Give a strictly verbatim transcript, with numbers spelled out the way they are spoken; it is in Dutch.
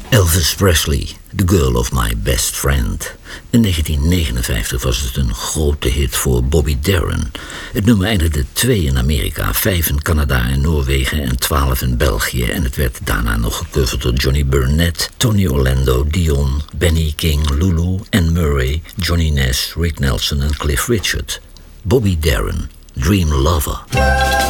Elvis Presley, The Girl of My Best Friend. In negentien negenenvijftig was het een grote hit voor Bobby Darin. Het nummer eindigde twee in Amerika, vijf in Canada en Noorwegen en twaalf in België. En het werd daarna nog gecoverd door Johnny Burnett, Tony Orlando, Dion, Benny King, Lulu, Anne Murray, Johnny Nash, Rick Nelson en Cliff Richard. Bobby Darin, Dream Lover.